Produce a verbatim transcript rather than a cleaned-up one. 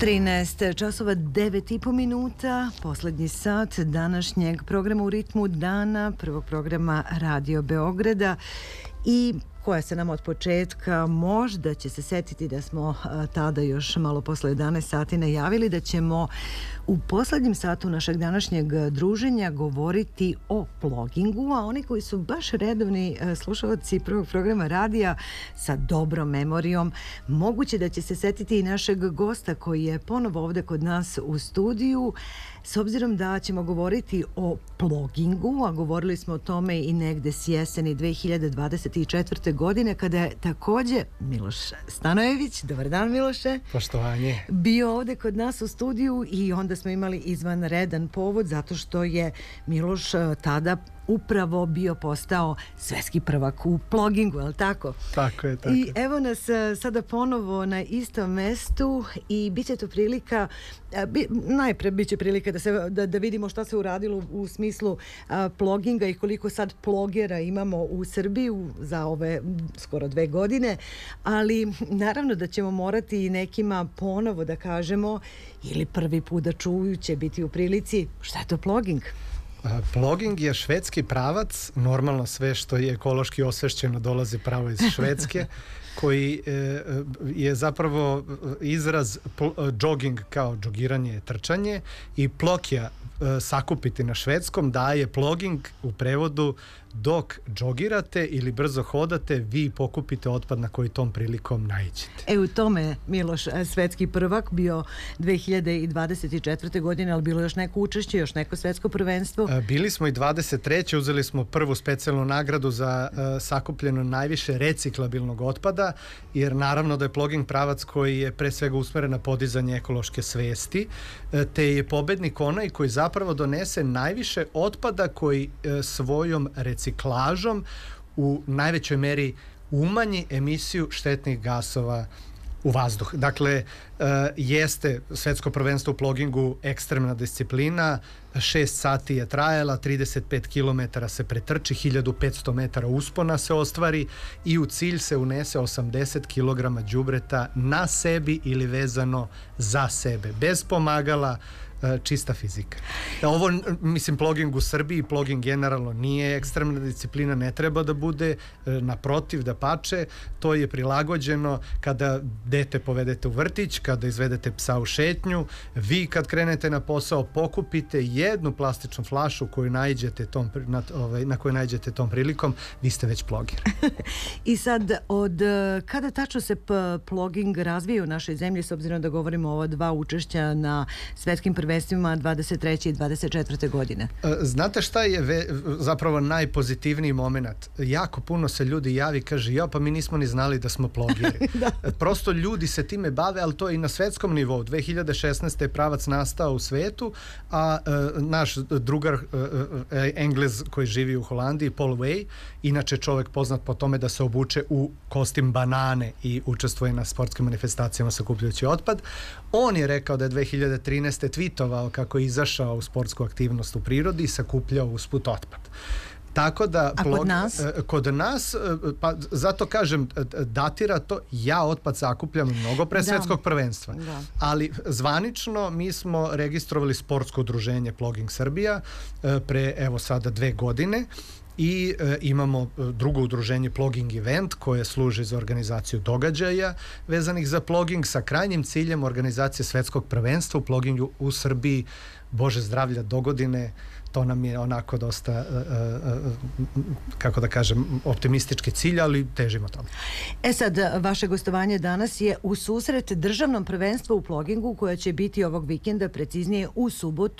trinaest časova devet i po minuta, poslednji sat današnjeg programa U ritmu dana, prvog programa Radio Beograda, i koja se nam od početka možda će se setiti da smo a, tada još malo posle jedanaest sati najavili da ćemo u poslednjem satu našeg današnjeg druženja govoriti o plogingu, a oni koji su baš redovni a, slušalci prvog programa radija sa dobrom memorijom, moguće da će se setiti i našeg gosta koji je ponovo ovde kod nas u studiju, s obzirom da ćemo govoriti o plogingu, a govorili smo o tome i negde s jeseni dve hiljade dvadeset četvrte. godine, kada je takođe Miloš Stanojević, dobar dan Miloše, poštovanje, bio ovde kod nas u studiju, i onda smo imali izvanredan povod zato što je Miloš tada upravo bio postao svetski prvak u plogingu, je li tako? Tako je, tako. I evo nas sada ponovo na istom mestu i bit će to prilika, bi, najpre bit će prilika da, se, da, da vidimo šta se uradilo u smislu a, ploginga i koliko sad plogera imamo u Srbiji za ove skoro dve godine, ali naravno da ćemo morati nekima ponovo da kažemo, ili prvi put da čuju će biti u prilici, šta je to ploging? Ploging je švedski pravac, normalno sve što je ekološki osvešćeno dolazi pravo iz Švedske, koji je zapravo izraz jogging kao džogiranje, trčanje, i plokja, sakupiti na švedskom, daje ploging u prevodu dok džogirate ili brzo hodate, vi pokupite otpad na koji tom prilikom naiđete. E, u tome Miloš svetski prvak bio dve hiljade dvadeset četvrte. godine, ali bilo još neko učešće, još neko svetsko prvenstvo? Bili smo i dvadeset treće. uzeli smo prvu specijalnu nagradu za uh, sakupljeno najviše reciklabilnog otpada, jer naravno da je ploging pravac koji je pre svega usmeren na podizanje ekološke svesti, te je pobednik onaj koji zapravo donese najviše otpada koji uh, svojom reciklažom u najvećoj meri umanji emisiju štetnih gasova u vazduh. Dakle, uh, jeste svetsko prvenstvo u plogingu ekstremna disciplina, šest sati je trajala, trideset pet kilometara se pretrči, hiljadu petsto metara uspona se ostvari i u cilj se unese osamdeset kilograma đubreta na sebi ili vezano za sebe, bez pomagala, čista fizika. Ovo, mislim, ploging u Srbiji, ploging generalno nije ekstremna disciplina, ne treba da bude, naprotiv, da pače, to je prilagođeno kada dete povedete u vrtić, kada izvedete psa u šetnju, vi kad krenete na posao pokupite jednu plastičnu flašu koju naiđete tom, na, ovaj, na koju naiđete tom prilikom, vi ste već ploger. I sad, od kada tačno se ploging razvija u našoj zemlji, s obzirom da govorimo o ova dva učešća na svetskim prvenstvima dvadeset treće i dvadeset četvrte. godine? Znate šta je ve, zapravo najpozitivniji moment? Jako puno se ljudi javi, kaže, ja, pa mi nismo ni znali da smo plogeri. Da. Prosto ljudi se time bave, ali to i na svetskom nivou. dve hiljade šesnaeste. je pravac nastao u svetu, a uh, naš drugar uh, uh, Englez koji živi u Holandiji, Paul Way, inače čovjek poznat po tome da se obuče u kostim banane i učestvuje na sportskim manifestacijama sakupljajući otpad, on je rekao da je dve hiljade trinaeste. tweetovao kako je izašao u sportsku aktivnost u prirodi i sakupljao usput otpad. Tako da, a plog, kod nas? Kod nas, pa zato kažem, datira to, ja otpad sakupljam mnogo pre svetskog prvenstva. Da. Ali zvanično mi smo registrovali sportsko udruženje Ploging Srbija pre, evo sada, dve godine, i e, imamo drugo udruženje Ploging Event koje služi za organizaciju događaja vezanih za ploging sa krajnjim ciljem organizacije svetskog prvenstva u plogingu u Srbiji, Bože zdravlja, do godine. To nam je onako dosta, e, e, kako da kažem, optimistički cilj, ali težimo tome. E sad, vaše gostovanje danas je u susret državnom prvenstvu u plogingu koje će biti ovog vikenda, preciznije u subotu